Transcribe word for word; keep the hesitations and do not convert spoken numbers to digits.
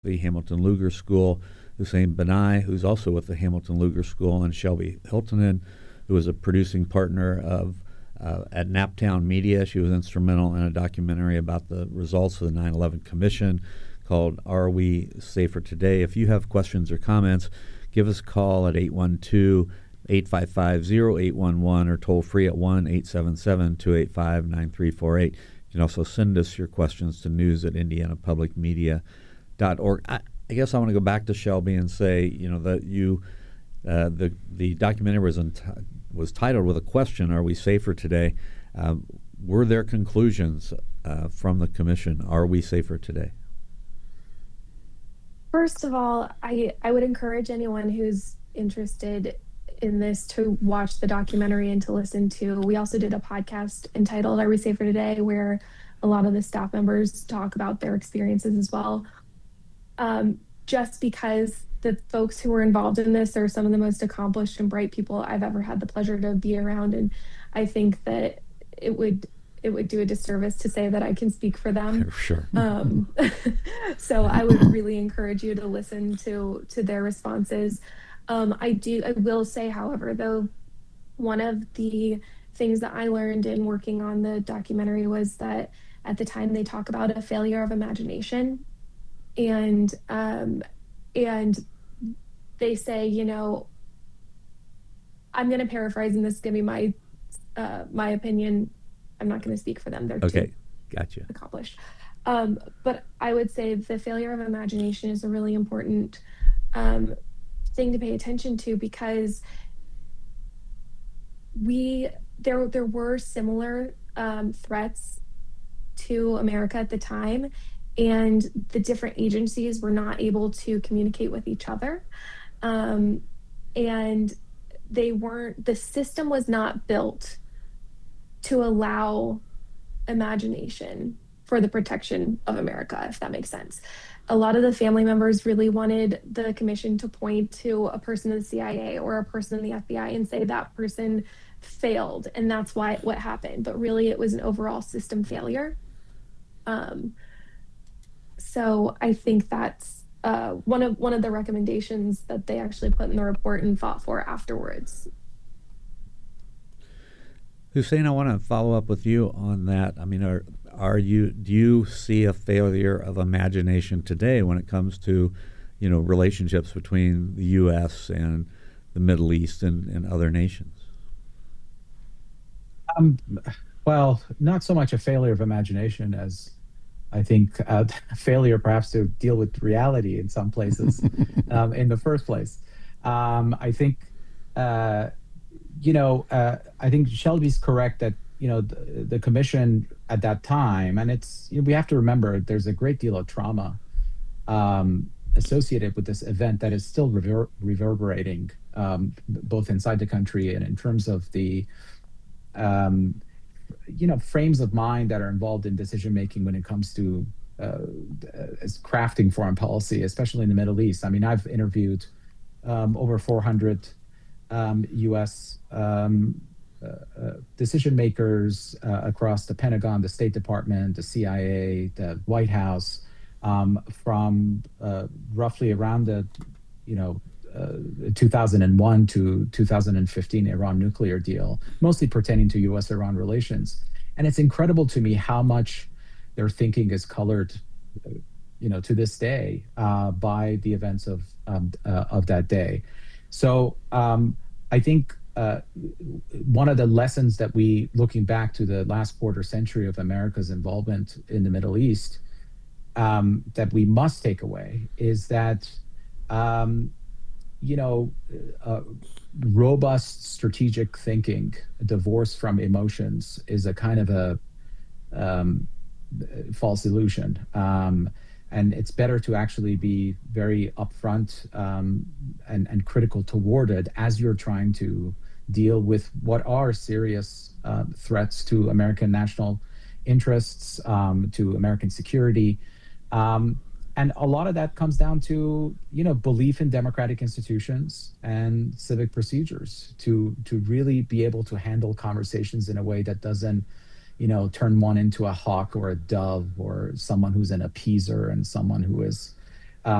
the Hamilton Luger School, Hussein Benai, who's also with the Hamilton Luger School, and Shelby Hiltonen, who is a producing partner of uh, at Naptown Media. She was instrumental in a documentary about the results of the nine eleven Commission called Are We Safer Today? If you have questions or comments, give us a call at eight one two, eight five five, zero eight one one or toll free at one eight seven seven, two eight five, nine three four eight. You can also send us your questions to news at indiana public media dot org. I, I guess I want to go back to Shelby and say, you know, that you, uh, the the documentary was enti- was titled with a question: Are we safer today? Um, were there conclusions uh, from the commission? Are we safer today? First of all, I, I would encourage anyone who's interested in this to watch the documentary and to listen to. We also did a podcast entitled Are We Safer Today, where a lot of the staff members talk about their experiences as well. Um, just because the folks who were involved in this are some of the most accomplished and bright people I've ever had the pleasure to be around. And I think that it would it would do a disservice to say that I can speak for them. Sure. Um, so I would really encourage you to listen to to their responses. Um, I do. I will say, however, though, one of the things that I learned in working on the documentary was that at the time they talk about a failure of imagination, and um, and they say, you know, I'm going to paraphrase, and this is going to be my uh, my opinion. I'm not going to speak for them. They're okay. too Gotcha. accomplished. Um, but I would say the failure of imagination is a really important um, thing to pay attention to, because we there there were similar um, threats to America at the time, and the different agencies were not able to communicate with each other, um, and they weren't. The system was not built to allow imagination for the protection of America, if that makes sense. A lot of the family members really wanted the commission to point to a person in the C I A or a person in the F B I and say that person failed, and that's why what happened. But really, it was an overall system failure. Um, so I think that's uh, one of one of the recommendations that they actually put in the report and fought for afterwards. Hussein, I want to follow up with you on that. I mean, are are you do you see a failure of imagination today when it comes to, you know, relationships between the U S and the Middle East and, and other nations? Um, well, not so much a failure of imagination as I think a failure perhaps to deal with reality in some places um, in the first place. Um, I think. Uh, You know, uh, I think Shelby's correct that, you know, the, the commission at that time, and it's, you know, we have to remember there's a great deal of trauma um, associated with this event that is still rever- reverberating um, both inside the country and in terms of the, um, you know, frames of mind that are involved in decision making when it comes to uh, as crafting foreign policy, especially in the Middle East. I mean, I've interviewed um, over four hundred Um, U S um, uh, uh, decision makers uh, across the Pentagon, the State Department, the C I A, the White House, um, from uh, roughly around the, you know, uh, two thousand one to two thousand fifteen Iran nuclear deal, mostly pertaining to U S Iran relations. And it's incredible to me how much their thinking is colored, you know, to this day uh, by the events of um, uh, of that day. So um, I think uh, one of the lessons that we, looking back to the last quarter century of America's involvement in the Middle East, um, that we must take away is that, um, you know, uh, robust strategic thinking, divorced from emotions, is a kind of a um, false illusion. Um, And it's better to actually be very upfront um, and, and critical toward it as you're trying to deal with what are serious uh, threats to American national interests, um, to American security. Um, and a lot of that comes down to, you know, belief in democratic institutions and civic procedures to, to really be able to handle conversations in a way that doesn't, you know, turn one into a hawk or a dove or someone who's an appeaser and someone who is,